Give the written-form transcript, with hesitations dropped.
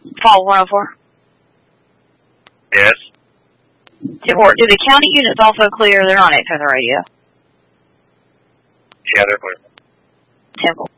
Fall 104. Yes. 10-4. Do the county units also clear? They're on 8 for the radio. Yeah, they're clear. 10-4.